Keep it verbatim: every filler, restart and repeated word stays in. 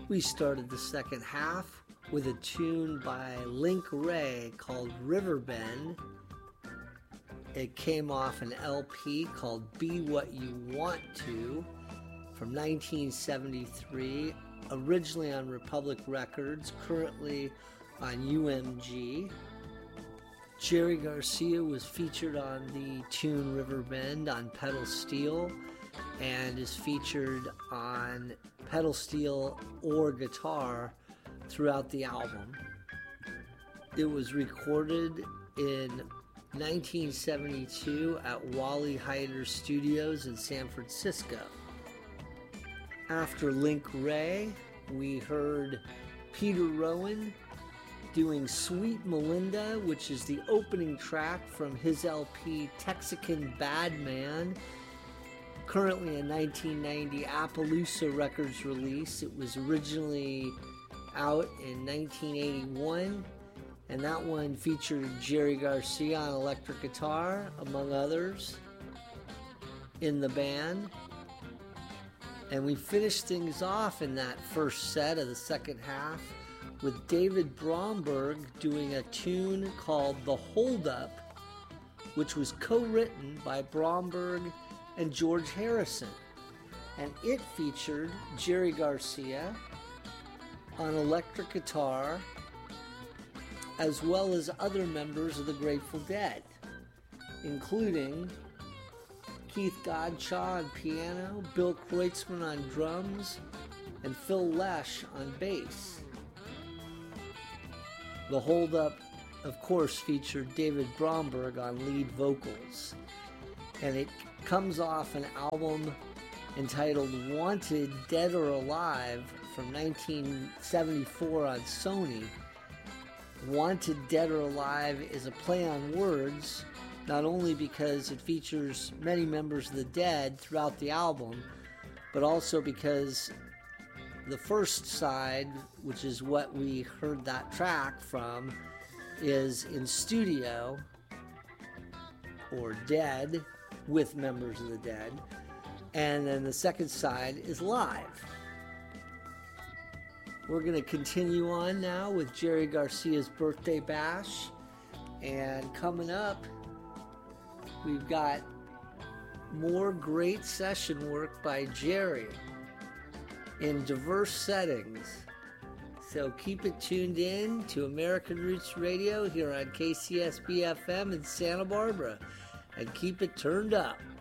We started the second half with a tune by Link Wray called Riverbend. It came off an L P called Be What You Want To from nineteen seventy-three, originally on Republic Records, currently on U M G. Jerry Garcia was featured on the tune Riverbend on pedal steel and is featured on pedal steel or guitar throughout the album. It was recorded in nineteen seventy-two at Wally Heider Studios in San Francisco. After Link Wray, we heard Peter Rowan doing Sweet Melinda, which is the opening track from his L P Texican Bad Man, currently a nineteen ninety Appaloosa Records release. It was originally out in nineteen eighty-one, and that one featured Jerry Garcia on electric guitar, among others, in the band. And we finished things off in that first set of the second half with David Bromberg doing a tune called The Hold Up, which was co-written by Bromberg and George Harrison. And it featured Jerry Garcia on electric guitar, as well as other members of the Grateful Dead, including Keith Godshaw on piano, Bill Kreutzmann on drums, and Phil Lesh on bass. The Hold Up, of course, featured David Bromberg on lead vocals, and it comes off an album entitled Wanted, Dead or Alive from nineteen seventy-four on Sony. Wanted, Dead or Alive is a play on words, not only because it features many members of the Dead throughout the album, but also because the first side, which is what we heard that track from, is in studio, or Dead, with members of the Dead, and then the second side is live. We're going to continue on now with Jerry Garcia's Birthday Bash, and coming up, we've got more great session work by Jerry in diverse settings. So keep it tuned in to American Roots Radio here on K C S B F M in Santa Barbara, and keep it turned up.